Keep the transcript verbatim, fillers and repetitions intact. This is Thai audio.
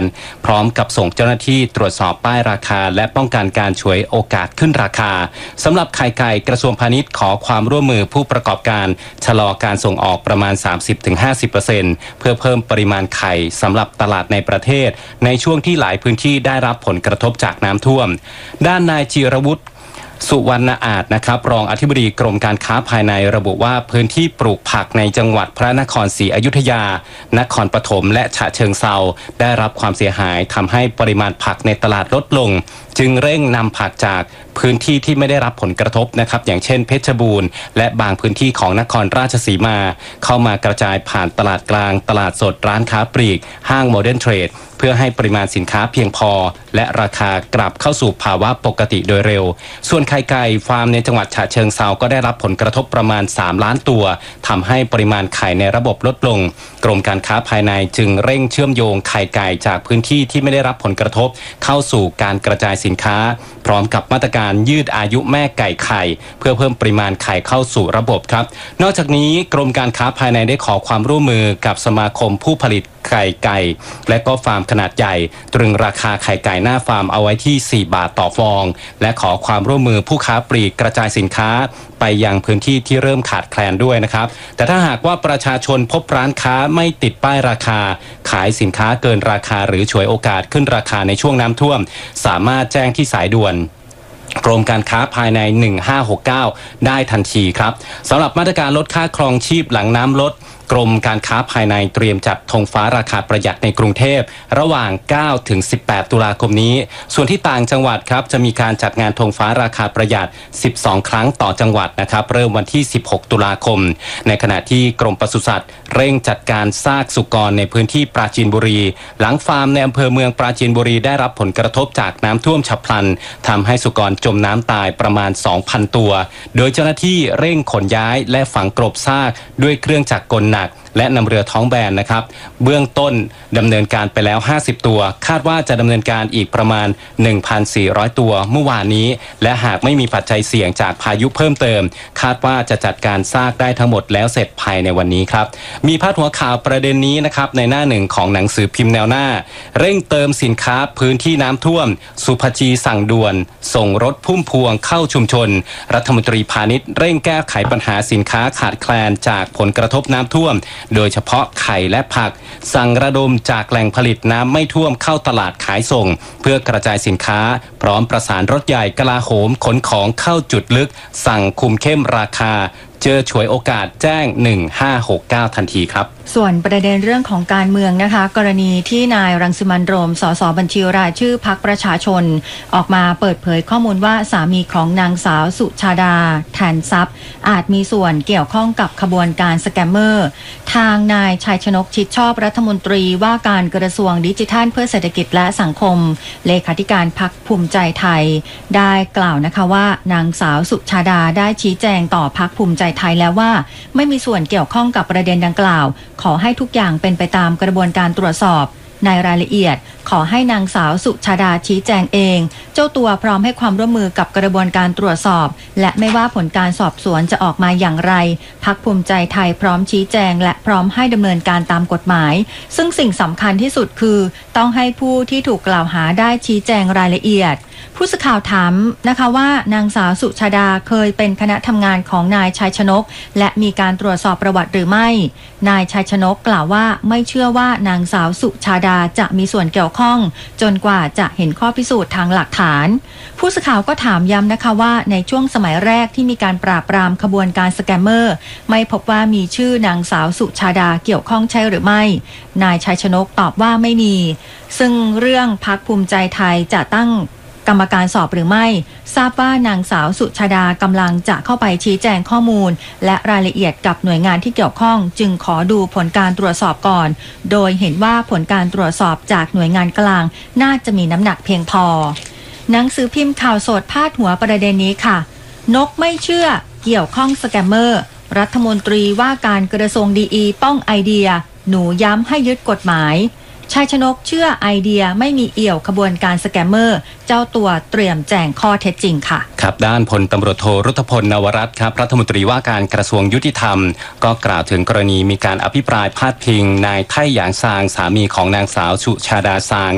พร้อมกับส่งเจ้าหน้าที่ตรวจสอบป้ายราคาและป้องกันการฉวยโอกาสขึ้นราคาสำหรับไข่ไก่กระทรวงพาณิชย์ขอความร่วมมือผู้ประกอบการชะลอการส่งออกประมาณ สามสิบถึงห้าสิบเปอร์เซ็นต์ เพื่อเพิ่มปริมาณไข่สำหรับตลาดในประเทศในช่วงที่หลายพื้นที่ได้รับผลกระทบจากน้ำท่วมด้านนายจิรวุฒิสุวรรณอาจนะครับรองอธิบดีกรมการค้าภายในระบุว่าพื้นที่ปลูกผักในจังหวัดพระนครศรีอยุธยานครปฐมและฉะเชิงเทราได้รับความเสียหายทำให้ปริมาณผักในตลาดลดลงจึงเร่งนำผักจากพื้นที่ที่ไม่ได้รับผลกระทบนะครับอย่างเช่นเพชรบูรณ์และบางพื้นที่ของนครราชสีมาเข้ามากระจายผ่านตลาดกลางตลาดสดร้านค้าปลีกห้างโมเดิร์นเทรดเพื่อให้ปริมาณสินค้าเพียงพอและราคากลับเข้าสู่ภาวะปกติโดยเร็วส่วนไข่ไก่ฟาร์มในจังหวัดฉะเชิงเทราก็ได้รับผลกระทบประมาณสามล้านตัวทำให้ปริมาณไข่ในระบบลดลงกรมการค้าภายในจึงเร่งเชื่อมโยงไข่ไก่จากพื้นที่ที่ไม่ได้รับผลกระทบเข้าสู่การกระจายสินค้าพร้อมกับมาตรการยืดอายุแม่ไก่ไข่เพื่อเพิ่มปริมาณไข่เข้าสู่ระบบครับนอกจากนี้กรมการค้าภายในได้ขอความร่วมมือกับสมาคมผู้ผลิตไข่ไก่และก็ฟาร์มขนาดใหญ่ตรึงราคาไข่ไก่หน้าฟาร์มเอาไว้ที่สี่บาทต่อฟองและขอความร่วมมือผู้ค้าปลีกกระจายสินค้าไปยังพื้นที่ที่เริ่มขาดแคลนด้วยนะครับแต่ถ้าหากว่าประชาชนพบร้านค้าไม่ติดป้ายราคาขายสินค้าเกินราคาหรือฉวยโอกาสขึ้นราคาในช่วงน้ำท่วมสามารถแจ้งที่สายด่วนกรมการค้าภายในหนึ่งห้าหกเก้าได้ทันทีครับสำหรับมาตรการลดค่าครองชีพหลังน้ำลดกรมการค้าภายในเตรียมจัดธงฟ้าราคาประหยัดในกรุงเทพระหว่างเก้าถึงสิบแปดตุลาคมนี้ส่วนที่ต่างจังหวัดครับจะมีการจัดงานธงฟ้าราคาประหยัดสิบสองครั้งต่อจังหวัดนะครับเริ่มวันที่สิบหกตุลาคมในขณะที่กรมปศุสัตว์เร่งจัดการซากสุกรในพื้นที่ปราจีนบุรีหลังฟาร์มในอำเภอเมืองปราจีนบุรีได้รับผลกระทบจากน้ำท่วมฉับพลันทำให้สุกรจมน้ำตายประมาณ สองพัน ตัวโดยเจ้าหน้าที่เร่งขนย้ายและฝังกลบซากด้วยเครื่องจักรกลหนักและนำเรือท้องแบนนะครับเบื้องต้นดำเนินการไปแล้วห้าสิบตัวคาดว่าจะดำเนินการอีกประมาณ หนึ่งพันสี่ร้อย ตัวเมื่อวานนี้และหากไม่มีปัจจัยเสี่ยงจากพายุเพิ่มเติมคาดว่าจะจัดการซากได้ทั้งหมดแล้วเสร็จภายในวันนี้ครับมีพาดหัวข่าวประเด็นนี้นะครับในหน้าหนึ่งของหนังสือพิมพ์แนวหน้าเร่งเติมสินค้าพื้นที่น้ำท่วมสุภจีสั่งด่วนส่งรถพุ่มพวงเข้าชุมชนรัฐมนตรีพาณิชย์เร่งแก้ไขปัญหาสินค้าขาดแคลนจากผลกระทบน้ำท่วมโดยเฉพาะไข่และผักสั่งระดมจากแหล่งผลิตน้ำไม่ท่วมเข้าตลาดขายส่งเพื่อกระจายสินค้าพร้อมประสานรถใหญ่กลาโหมขนของเข้าจุดลึกสั่งคุมเข้มราคาเจอฉวยโอกาสแจ้งหนึ่งห้าหกเก้าทันทีครับส่วนประเด็นเรื่องของการเมืองนะคะกรณีที่นายรังสิมันต์โรมสสบัญชีรายชื่อพรรคประชาชนออกมาเปิดเผยข้อมูลว่าสามีของนางสาวสุชาดาแทนทรัพย์อาจมีส่วนเกี่ยวข้องกับขบวนการสแกมเมอร์ทางนายชัยชนกชิดชอบรัฐมนตรีว่าการกระทรวงดิจิทัลเพื่อเศรษฐกิจและสังคมเลขาธิการพรรคภูมิใจไทยได้กล่าวนะคะว่านางสาวสุชาดาได้ชี้แจงต่อพรรคภูมิใจไทยแล้วว่าไม่มีส่วนเกี่ยวข้องกับประเด็นดังกล่าวขอให้ทุกอย่างเป็นไปตามกระบวนการตรวจสอบในรายละเอียดขอให้นางสาวสุชาดาชี้แจงเองเจ้าตัวพร้อมให้ความร่วมมือกับกระบวนการตรวจสอบและไม่ว่าผลการสอบสวนจะออกมาอย่างไรพรรคภูมิใจไทยพร้อมชี้แจงและพร้อมให้ดำเนินการตามกฎหมายซึ่งสิ่งสำคัญที่สุดคือต้องให้ผู้ที่ถูกกล่าวหาได้ชี้แจงรายละเอียดผู้สื่อข่าวถามนะคะว่านางสาวสุชาดาเคยเป็นคณะทำงานของนายชัยชนกและมีการตรวจสอบประวัติหรือไม่นายชัยชนกกล่าวว่าไม่เชื่อว่านางสาวสุชาดาจะมีส่วนเกี่ยวข้องจนกว่าจะเห็นข้อพิสูจน์ทางหลักฐานผู้สื่อข่าวก็ถามย้ำนะคะว่าในช่วงสมัยแรกที่มีการปราบปรามขบวนการสแกมเมอร์ไม่พบว่ามีชื่อนางสาวสุชาดาเกี่ยวข้องใช่หรือไม่นายชัยชนกตอบว่าไม่มีซึ่งเรื่องพรรคภูมิใจไทยจะตั้งกรรมการสอบหรือไม่ทราบว่านางสาวสุชาดากำลังจะเข้าไปชี้แจงข้อมูลและรายละเอียดกับหน่วยงานที่เกี่ยวข้องจึงขอดูผลการตรวจสอบก่อนโดยเห็นว่าผลการตรวจสอบจากหน่วยงานกลางน่าจะมีน้ำหนักเพียงพอหนังสือพิมพ์ข่าวสดพาดหัวประเด็นนี้ค่ะนกไม่เชื่อเกี่ยวข้องสแกมเมอร์รัฐมนตรีว่าการกระทรวงดีอีป้องไอเดียหนูย้ำให้ยึดกฎหมายชัยชนกเชื่อไอเดียไม่มีเอี่ยวขบวนการสแกมเมอร์เจ้าตัวเตรียมแจ้งข้อเท็จจริงค่ะครับด้านพลตำรวจโทรุตพลนวรัตน์ครับรัฐมนตรีว่าการกระทรวงยุติธรรมก็กล่าวถึงกรณีมีการอภิปรายพาดพิงนายไท่หยางซางสามีของนางสาวสุชาดาซาง